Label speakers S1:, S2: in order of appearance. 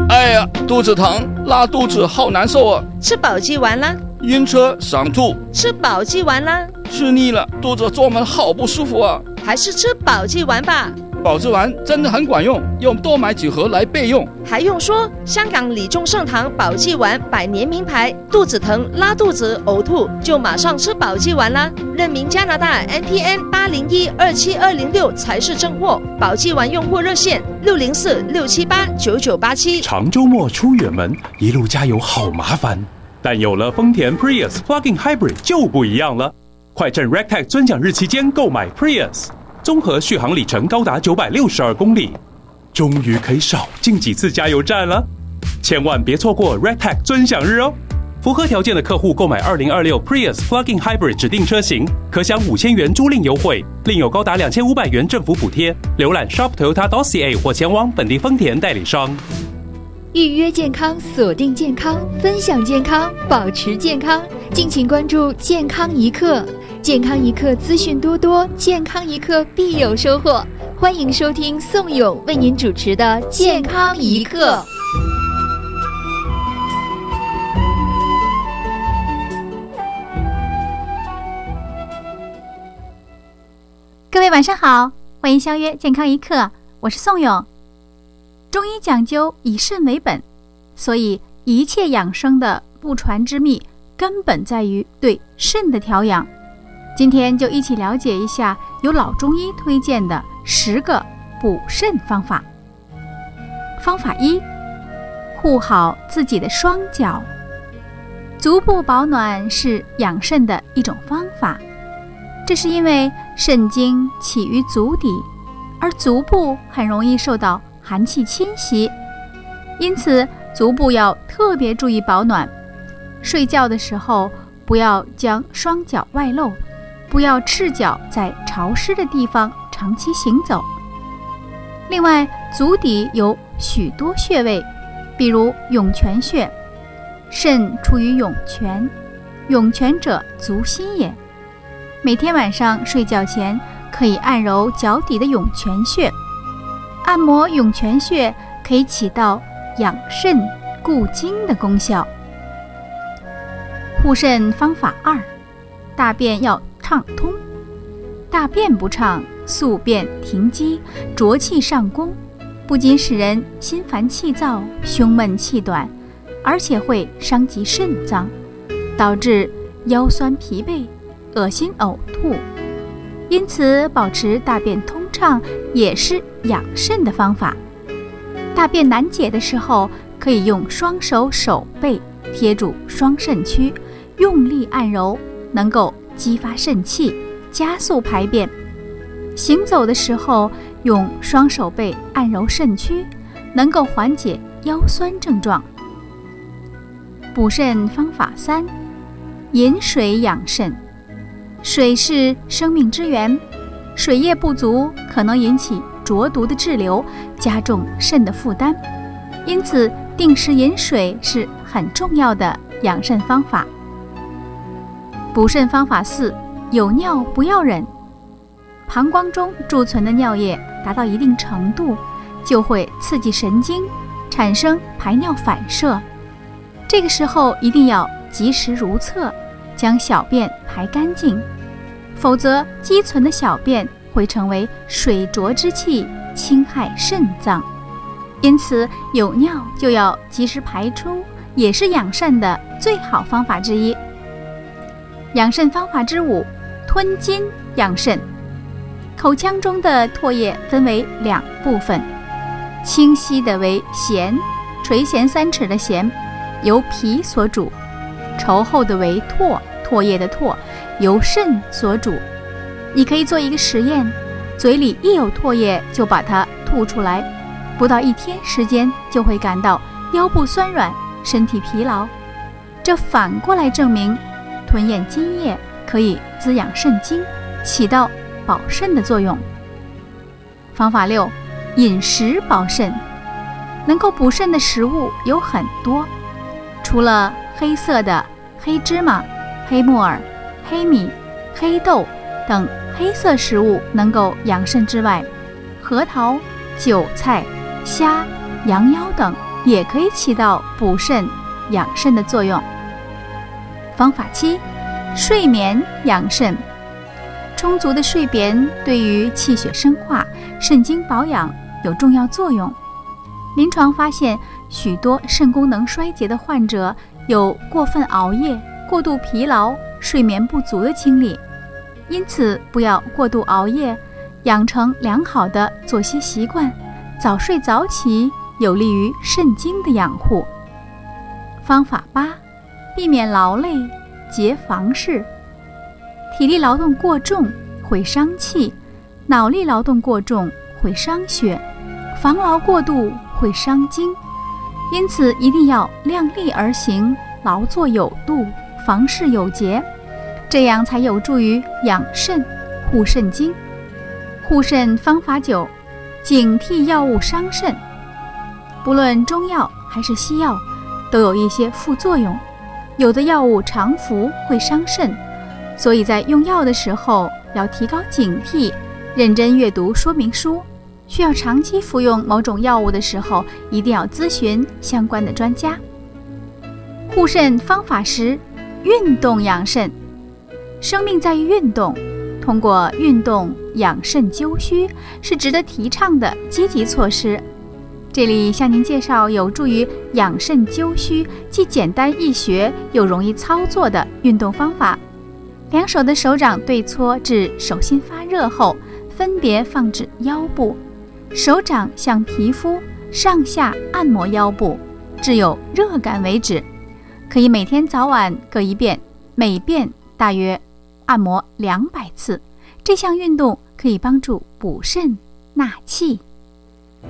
S1: 哎呀，肚子疼，拉肚子好难受啊！
S2: 吃保济丸啦。
S1: 晕车想吐，
S2: 吃保济丸啦。
S1: 吃腻了，肚子做梦好不舒服啊！
S2: 还是吃保济丸吧。
S1: 保济丸真的很管用，用多买几盒来备用。
S2: 还用说，香港李宗盛堂保济丸100年名牌，肚子疼、拉肚子、呕吐就马上吃保济丸啦。认明加拿大 NPN 801-27206才是正货。保济丸用户热线604-678-9987。
S3: 长周末出远门，一路加油好麻烦，但有了丰田 Prius Plug-in Hybrid 就不一样了。快趁 RegTech 尊享日期间购买 Prius， 综合续航里程高达962公里，终于可以少进几次加油站了。千万别错过 RegTech 尊享日哦！符合条件的客户购买2026 Prius Plug-in Hybrid 指定车型，可享5000元租赁优惠，另有高达2500元政府补贴。浏览 shop.toyota.ca 或前往本地丰田代理商。
S4: 预约健康，锁定健康，分享健康，保持健康。敬请关注健康一刻，健康一刻资讯多多，健康一刻必有收获。欢迎收听宋勇为您主持的健康一刻。
S5: 各位晚上好，欢迎相约健康一刻，我是宋勇。中医讲究以肾为本，所以一切养生的不传之秘根本在于对肾的调养。今天就一起了解一下由老中医推荐的10个补肾方法。方法1，护好自己的双脚。足部保暖是养肾的一种方法，这是因为肾经起于足底，而足部很容易受到寒气侵袭，因此足部要特别注意保暖。睡觉的时候不要将双脚外露，不要赤脚在潮湿的地方长期行走。另外，足底有许多穴位，比如涌泉穴，肾出于涌泉，涌泉者足心也。每天晚上睡觉前可以按揉脚底的涌泉穴，按摩涌泉穴可以起到养肾固精的功效。护肾方法2，大便要畅通。大便不畅，宿便停积，浊气上攻，不仅使人心烦气躁、胸闷气短，而且会伤及肾脏，导致腰酸疲惫、恶心呕吐。因此保持大便通畅也是养肾的方法。大便难解的时候，可以用双手手背贴住双肾区，用力按揉，能够激发肾气，加速排便。行走的时候用双手背按揉肾区，能够缓解腰酸症状。补肾方法3，饮水养肾。水是生命之源，水液不足可能引起浊毒的滞留，加重肾的负担，因此定时饮水是很重要的养肾方法。补肾方法4，有尿不要忍。膀胱中贮存的尿液达到一定程度，就会刺激神经，产生排尿反射。这个时候一定要及时如厕，将小便排干净，否则积存的小便会成为水浊之气，侵害肾脏。因此有尿就要及时排出，也是养肾的最好方法之一。养肾方法之5，吞金养肾。口腔中的唾液分为2部分，清晰的为涎，垂涎3尺的涎，由脾所主；稠厚的为唾，唾液的唾，由肾所主。你可以做一个实验，嘴里一有唾液就把它吐出来，不到1天时间就会感到腰部酸软，身体疲劳。这反过来证明吞咽津液可以滋养肾精，起到保肾的作用。方法6，饮食保肾。能够补肾的食物有很多，除了黑色的黑芝麻、黑木耳、黑米、黑豆等黑色食物能够养肾之外，核桃、韭菜、虾、羊腰等也可以起到补肾养肾的作用。方法7，睡眠养肾。充足的睡眠对于气血生化、肾经保养有重要作用。临床发现，许多肾功能衰竭的患者有过分熬夜、过度疲劳、睡眠不足的经历，因此不要过度熬夜，养成良好的作息习惯，早睡早起，有利于肾经的养护。方法8，避免劳累，节房事。体力劳动过重会伤气，脑力劳动过重会伤血，防劳过度会伤精，因此一定要量力而行，劳作有度，房事有节，这样才有助于养肾、护肾经。护肾方法9，警惕药物伤肾。不论中药还是西药，都有一些副作用，有的药物常服会伤肾，所以在用药的时候要提高警惕，认真阅读说明书。需要长期服用某种药物的时候，一定要咨询相关的专家。护肾方法10，运动养肾。生命在于运动，通过运动养肾灸虚是值得提倡的积极措施。这里向您介绍有助于养肾灸虚，既简单易学又容易操作的运动方法。两手的手掌对搓至手心发热后，分别放至腰部，手掌向皮肤上下按摩腰部，至有热感为止。可以每天早晚各一遍，每遍大约按摩200次。这项运动可以帮助补肾纳气。